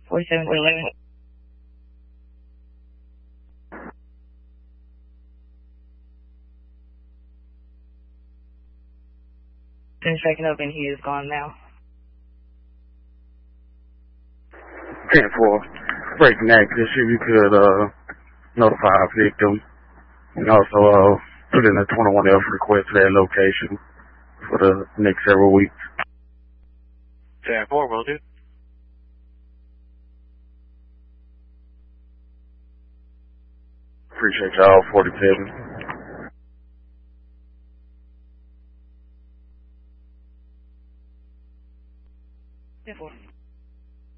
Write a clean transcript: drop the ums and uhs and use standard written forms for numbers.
4711. Been checking up and he is gone now. 10-4, breaking active, if you could notify our victim and also put in a 21F request to that location for the next several weeks. 10-4, will do. Appreciate y'all, 47.